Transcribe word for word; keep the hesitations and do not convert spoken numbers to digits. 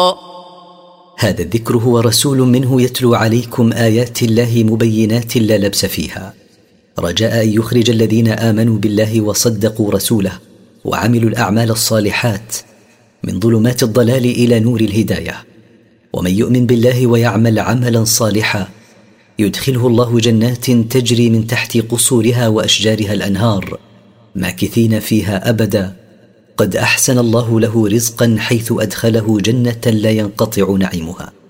هذا الذكر هو رسول منه يتلو عليكم آيات الله مبينات لا لبس فيها، رجاء أن يخرج الذين آمنوا بالله وصدقوا رسوله وعملوا الأعمال الصالحات من ظلمات الضلال إلى نور الهداية. ومن يؤمن بالله ويعمل عملا صالحا يدخله الله جنات تجري من تحت قصورها وأشجارها الأنهار ماكثين فيها أبدا، قد أحسن الله له رزقا حيث أدخله جنة لا ينقطع نعيمها.